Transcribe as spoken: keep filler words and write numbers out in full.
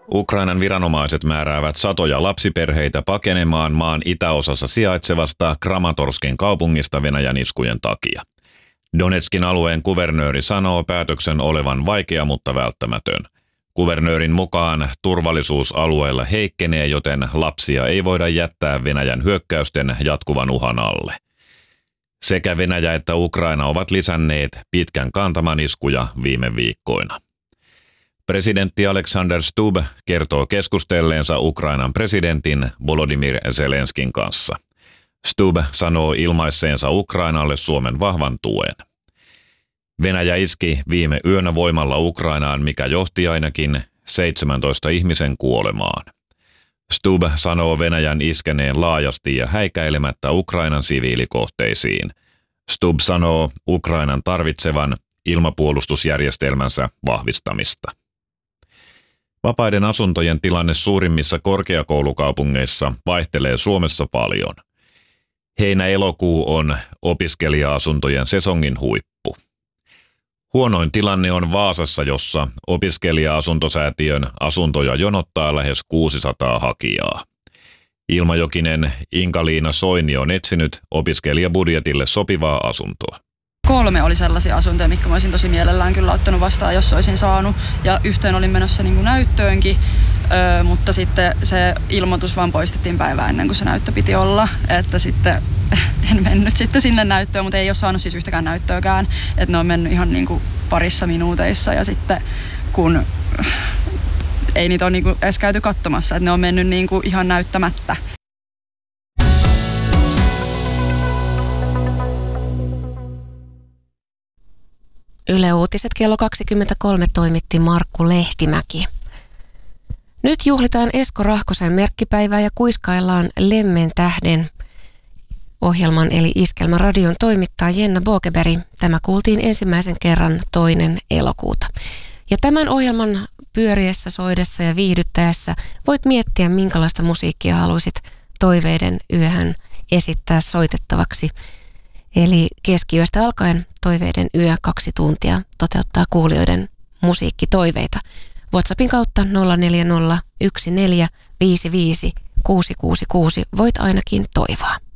Ukrainan viranomaiset määräävät satoja lapsiperheitä pakenemaan maan itäosassa sijaitsevasta Kramatorskin kaupungista Venäjän iskujen takia. Donetskin alueen kuvernööri sanoo päätöksen olevan vaikea, mutta välttämätön. Kuvernöörin mukaan turvallisuus alueella heikkenee, joten lapsia ei voida jättää Venäjän hyökkäysten jatkuvan uhan alle. Sekä Venäjä että Ukraina ovat lisänneet pitkän kantaman iskuja viime viikkoina. Presidentti Alexander Stubb kertoo keskustelleensa Ukrainan presidentin Volodymyr Zelenskin kanssa. Stubb sanoo ilmaisseensa Ukrainalle Suomen vahvan tuen. Venäjä iski viime yönä voimalla Ukrainaan, mikä johti ainakin seitsemäntoista ihmisen kuolemaan. Stubb sanoo Venäjän iskeneen laajasti ja häikäilemättä Ukrainan siviilikohteisiin. Stubb sanoo Ukrainan tarvitsevan ilmapuolustusjärjestelmänsä vahvistamista. Vapaiden asuntojen tilanne suurimmissa korkeakoulukaupungeissa vaihtelee Suomessa paljon. Heinä-elokuu on opiskelija-asuntojen sesongin huippu. Huonoin tilanne on Vaasassa, jossa opiskelija-asuntosäätiön asuntoja jonottaa lähes kuusisataa hakijaa. Ilmajokinen Inka-Liina Soini on etsinyt opiskelijabudjetille sopivaa asuntoa. Kolme oli sellaisia asuntoja, mitkä mä olisin tosi mielellään kyllä ottanut vastaan, jos olisin saanut. Ja yhteen olin menossa niin kuin näyttöönkin, öö, mutta sitten se ilmoitus vaan poistettiin päivää ennen kuin se näyttö piti olla. Että sitten en mennyt sitten sinne näyttöön, mutta ei ole saanut siis yhtäkään näyttöäkään. Että ne on mennyt ihan niin kuin parissa minuuteissa ja sitten kun ei niitä ole niin kuin edes käyty katsomassa, että ne on mennyt niin kuin ihan näyttämättä. Yle Uutiset kello kaksikymmentäkolme toimitti Markku Lehtimäki. Nyt juhlitaan Esko Rahkosen merkkipäivää ja kuiskaillaan Lemmen tähden. Ohjelman eli Iskelmä radion toimittaa Jenna Bogeberg. Tämä kuultiin ensimmäisen kerran toinen elokuuta. Ja tämän ohjelman pyöriessä, soidessa ja viihdyttäessä voit miettiä, minkälaista musiikkia haluaisit toiveiden yöhön esittää soitettavaksi. Eli keskiyöstä alkaen toiveiden yö kaksi tuntia toteuttaa kuulijoiden musiikkitoiveita. WhatsAppin kautta nolla neljä nolla yksi neljä viisi viisi kuusi kuusi kuusi voit ainakin toivoa.